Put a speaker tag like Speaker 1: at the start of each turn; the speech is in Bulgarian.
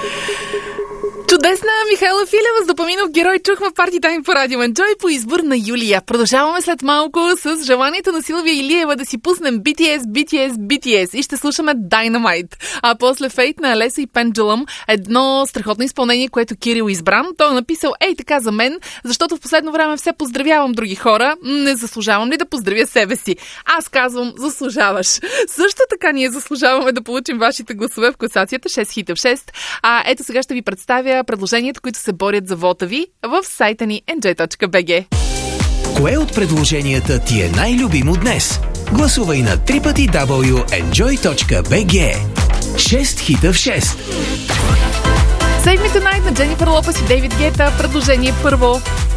Speaker 1: Чудесна Михайла Филева с Допаминов герой. Чухме Party Time по Радио Enjoy по избор на Юлия. Продължаваме след малко с желанието на Силвия Илиева да си пуснем BTS и ще слушаме Dynamite. А после Fate на Алеса и Pendulum, едно страхотно изпълнение, което Кирил избран. Той е написал ей така за мен, защото в последно време все поздравявам други хора. Не заслужавам ли да поздравя себе си? Аз казвам, заслужаваш. Също така ние заслужаваме да получим вашите гласове в класацията 6 хита в 6. Ето сега ще ви представя предложенията, които се борят за вота ви в сайта ни enjoy.bg.
Speaker 2: Кое от предложенията ти е най-любимо днес? Гласувай на www.enjoy.bg. 6 хита в 6.
Speaker 1: Save Me Tonight на Дженифър Лопес и Дейвид Гета. Предложение първо.